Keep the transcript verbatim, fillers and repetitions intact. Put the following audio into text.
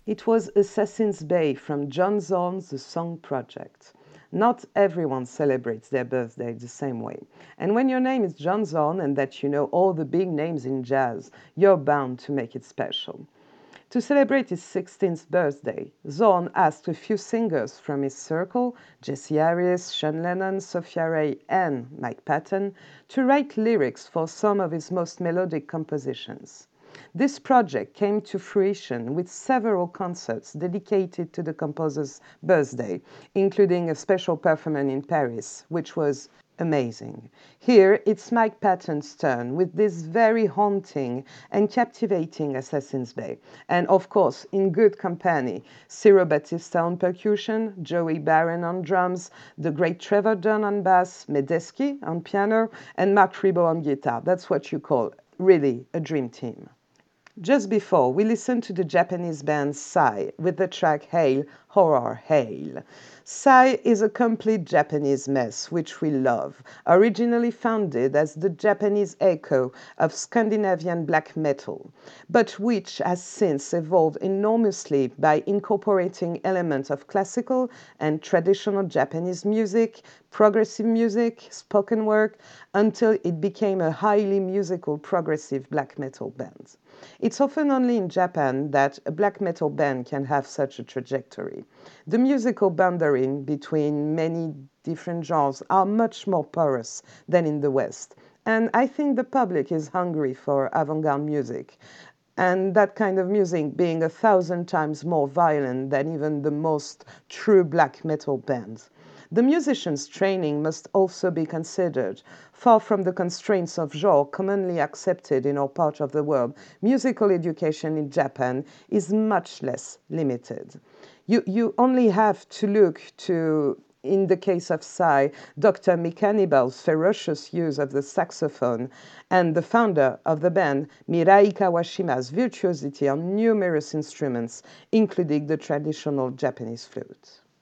It was Assassin's Bay from John Zorn's The Song Project. Not everyone celebrates their birthday the same way. And when your name is John Zorn and that you know all the big names in jazz, you're bound to make it special. To celebrate his sixteenth birthday, Zorn asked a few singers from his circle, Jesse Harris, Sean Lennon, Sophia Ray, and Mike Patton, to write lyrics for some of his most melodic compositions. This project came to fruition with several concerts dedicated to the composer's birthday, including a special performance in Paris, which was amazing. Here, it's Mike Patton's turn with this very haunting and captivating Assassin's Bay. And of course, in good company, Ciro Battista on percussion, Joey Barron on drums, the great Trevor Dunn on bass, Medeski on piano, and Mark Ribot on guitar. That's what you call really a dream team. Just before, we listened to the Japanese band Psy with the track Hail, Horror, Hail. Psy is a complete Japanese mess, which we love, originally founded as the Japanese echo of Scandinavian black metal, but which has since evolved enormously by incorporating elements of classical and traditional Japanese music, progressive music, spoken word, until it became a highly musical progressive black metal band. It's often only in Japan that a black metal band can have such a trajectory. The musical boundary between many different genres are much more porous than in the West. And I think the public is hungry for avant-garde music. And that kind of music being a thousand times more violent than even the most true black metal bands. The musician's training must also be considered. Far from the constraints of genre commonly accepted in our part of the world, musical education in Japan is much less limited. You, you only have to look to, in the case of Psy, Doctor Mikanibal's ferocious use of the saxophone and the founder of the band, Mirai Kawashima's virtuosity on numerous instruments, including the traditional Japanese flute.